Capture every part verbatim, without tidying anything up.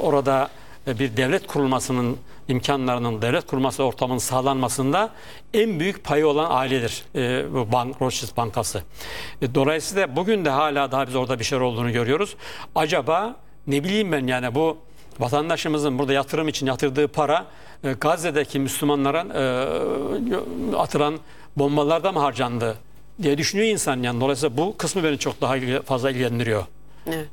orada bir devlet kurulmasının imkanlarının, devlet kurulması ortamının sağlanmasında en büyük payı olan ailedir e, bu bank, Rothschild Bankası. E, dolayısıyla bugün de hala daha biz orada bir şey olduğunu görüyoruz. Acaba ne bileyim ben, yani bu vatandaşımızın burada yatırım için yatırdığı para e, Gazze'deki Müslümanlara e, atılan bombalarda mı harcandı diye düşünüyor insan yani. Dolayısıyla bu kısmı beni çok daha fazla ilgilendiriyor. Evet.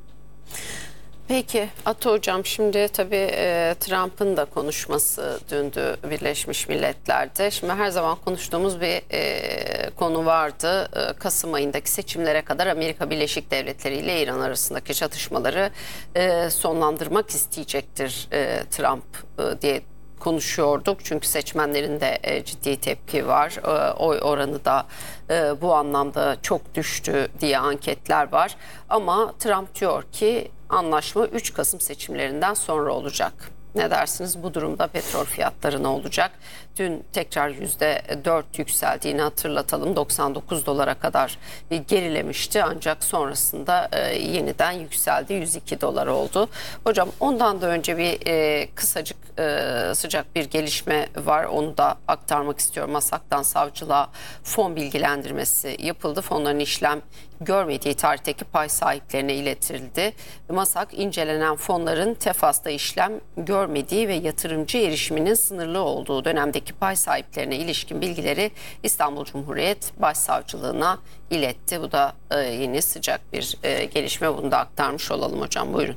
Peki Atı Hocam, şimdi tabii e, Trump'ın da konuşması dündü Birleşmiş Milletler'de. Şimdi her zaman konuştuğumuz bir e, konu vardı. E, Kasım ayındaki seçimlere kadar Amerika Birleşik Devletleri ile İran arasındaki çatışmaları e, sonlandırmak isteyecektir e, Trump e, diye konuşuyorduk. Çünkü seçmenlerin de e, ciddi tepki var. E, oy oranı da e, bu anlamda çok düştü diye anketler var. Ama Trump diyor ki anlaşma üç Kasım seçimlerinden sonra olacak. Ne dersiniz? Bu durumda petrol fiyatları ne olacak? Dün tekrar yüzde dört yükseldiğini hatırlatalım. doksan dokuz dolara kadar gerilemişti. Ancak sonrasında e, yeniden yükseldi. yüz iki dolar oldu. Hocam, ondan da önce bir e, kısacık e, sıcak bir gelişme var. Onu da aktarmak istiyorum. MASAK'tan savcılığa fon bilgilendirmesi yapıldı. Fonların işlem görmediği tarihteki pay sahiplerine iletildi. MASAK incelenen fonların TEFAS'ta işlem görmediği ve yatırımcı erişiminin sınırlı olduğu dönemdeki pay sahiplerine ilişkin bilgileri İstanbul Cumhuriyet Başsavcılığına iletti. Bu da e, yeni sıcak bir e, gelişme. Bunu da aktarmış olalım hocam. Buyurun.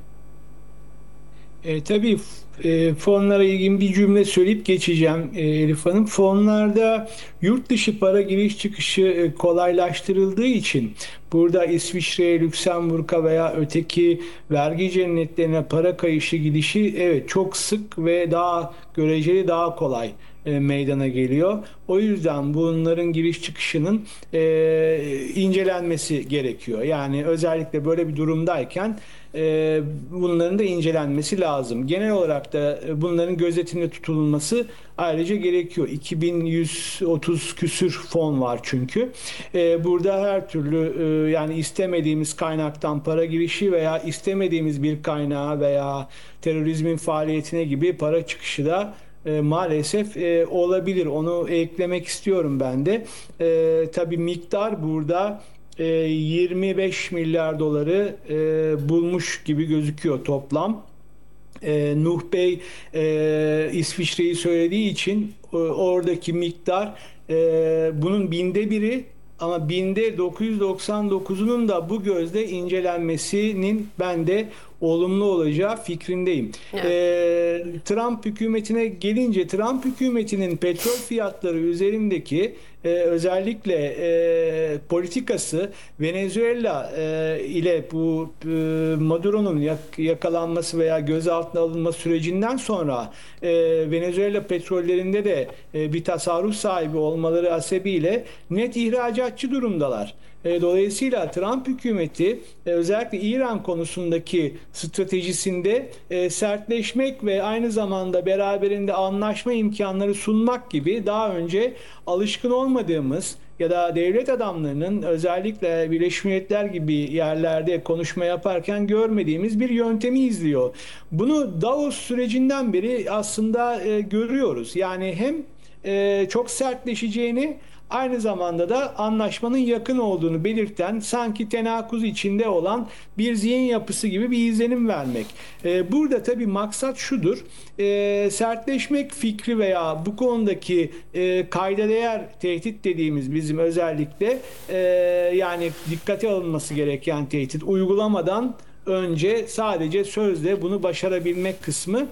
E, tabii e, fonlara ilgin bir cümle söyleyip geçeceğim e, Elif Hanım. Fonlarda yurt dışı para giriş çıkışı e, kolaylaştırıldığı için burada İsviçre'ye, Lüksemburg'a veya öteki vergi cennetlerine para kayışı gidişi evet çok sık ve daha göreceli daha kolay e, meydana geliyor. O yüzden bunların giriş çıkışının e, incelenmesi gerekiyor. Yani özellikle böyle bir durumdayken e, bunların da incelenmesi lazım. Genel olarak da bunların gözetimde tutulması ayrıca gerekiyor. iki bin yüz otuz küsür fon var çünkü. E, burada her türlü e, yani istemediğimiz kaynaktan para girişi veya istemediğimiz bir kaynağa veya terörizmin faaliyetine gibi para çıkışı da E, maalesef e, olabilir. Onu eklemek istiyorum ben de. E, tabii miktar burada e, yirmi beş milyar doları e, bulmuş gibi gözüküyor toplam. E, Nuh Bey e, İsviçre'yi söylediği için e, oradaki miktar e, bunun binde biri. Ama binde dokuz yüz doksan dokuzunun da bu gözle incelenmesinin ben de olumlu olacağı fikrindeyim. Evet. Ee, Trump hükümetine gelince, Trump hükümetinin petrol fiyatları üzerindeki e, özellikle e, politikası Venezuela e, ile bu e, Maduro'nun yak, yakalanması veya gözaltına alınma sürecinden sonra e, Venezuela petrollerinde de e, bir tasarruf sahibi olmaları hasebiyle net ihracatçı durumdalar. Dolayısıyla Trump hükümeti özellikle İran konusundaki stratejisinde sertleşmek ve aynı zamanda beraberinde anlaşma imkanları sunmak gibi daha önce alışkın olmadığımız ya da devlet adamlarının özellikle Birleşmiş Milletler gibi yerlerde konuşma yaparken görmediğimiz bir yöntemi izliyor. Bunu Davos sürecinden beri aslında görüyoruz. Yani hem çok sertleşeceğini, aynı zamanda da anlaşmanın yakın olduğunu belirten, sanki tenakuz içinde olan bir zihin yapısı gibi bir izlenim vermek. Ee, burada tabii maksat şudur, e, sertleşmek fikri veya bu konudaki e, kayda değer tehdit dediğimiz bizim özellikle e, yani dikkate alınması gereken tehdit uygulamadan önce sadece sözle bunu başarabilmek kısmı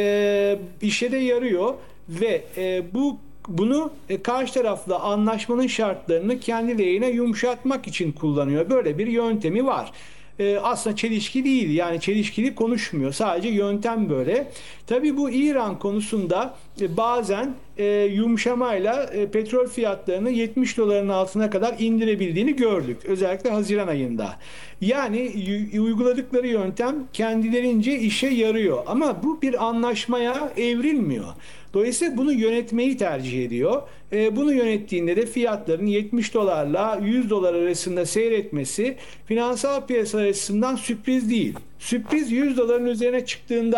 e, işe de yarıyor ve e, bu Bunu karşı tarafla anlaşmanın şartlarını kendi lehine yumuşatmak için kullanıyor. Böyle bir yöntemi var. Ee, aslında çelişki değil, yani çelişkili konuşmuyor. Sadece yöntem böyle. Tabii bu İran konusunda e, bazen e, yumuşamayla e, petrol fiyatlarını yetmiş doların altına kadar indirebildiğini gördük. Özellikle Haziran ayında. Yani uyguladıkları yöntem kendilerince işe yarıyor. Ama bu bir anlaşmaya evrilmiyor. Dolayısıyla bunu yönetmeyi tercih ediyor. E, bunu yönettiğinde de fiyatların yetmiş dolarla yüz dolar arasında seyretmesi finansal piyasalar açısından sürpriz değil. Sürpriz yüz doların üzerine çıktığında